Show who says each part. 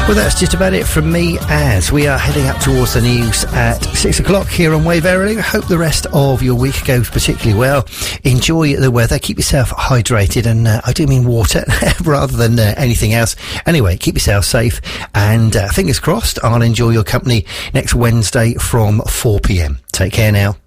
Speaker 1: Well, that's just about it from me as we are heading up towards the news at 6 o'clock here on Wave Airlink. I hope the rest of your week goes particularly well. Enjoy the weather. Keep yourself hydrated, and I do mean water rather than anything else. Anyway, keep yourself safe, and fingers crossed I'll enjoy your company next Wednesday from 4 p.m. Take care now.